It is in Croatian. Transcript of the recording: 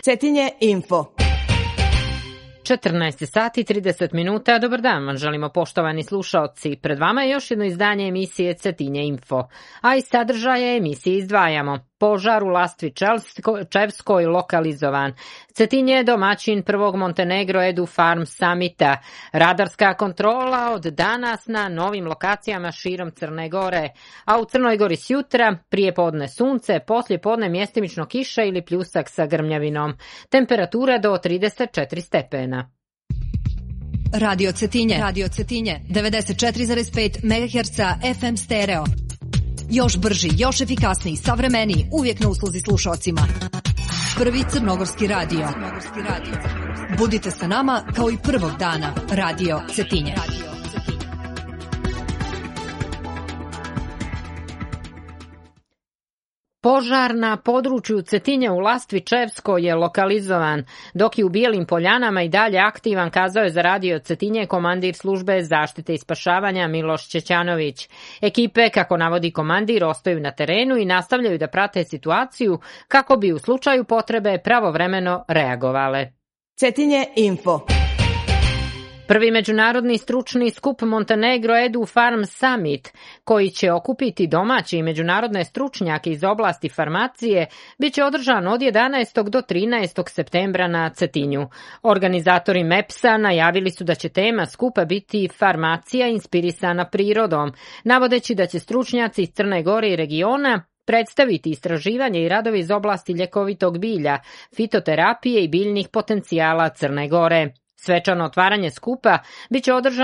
Cetinje Info. 14 sati 30 minuta. Dobar dan vam želimo, poštovani slušaoci. Pred vama je još jedno izdanje emisije Cetinje Info, a iz sadržaja emisije izdvajamo: požar u Lastvi Čevskoj lokalizovan, Cetinje je domaćin prvog Montenegro Edu Farm Summita, radarska kontrola od danas na novim lokacijama širom Crne Gore, a u Crnoj Gori sjutra, prije podne sunce, poslije podne mjestimično kiša ili pljusak sa grmljavinom, temperatura do 34 stepena. Radio Cetinje, 94,5 MHz FM stereo. Još brži, još efikasniji, savremeniji, uvijek na usluzi slušalcima. Prvi crnogorski radio. Budite sa nama kao i prvog dana. Radio Cetinje. Požar na području Cetinje u Lastvi Čevskoj je lokalizovan, dok je u Bijelim Poljanama i dalje aktivan, kazao je za Radio Cetinje komandir službe zaštite i spašavanja Miloš Čećanović. Ekipe, kako navodi komandir, ostaju na terenu i nastavljaju da prate situaciju kako bi u slučaju potrebe pravovremeno reagovale. Cetinje Info. Prvi međunarodni stručni skup Montenegro Edu Farm Summit, koji će okupiti domaće i međunarodne stručnjake iz oblasti farmacije, bit će održan od 11. do 13. septembra na Cetinju. Organizatori MEPS-a najavili su da će tema skupa biti farmacija inspirisana prirodom, navodeći da će stručnjaci iz Crne Gore i regiona predstaviti istraživanje i radovi iz oblasti ljekovitog bilja, fitoterapije i biljnih potencijala Crne Gore. Svečano otvaranje skupa biće održano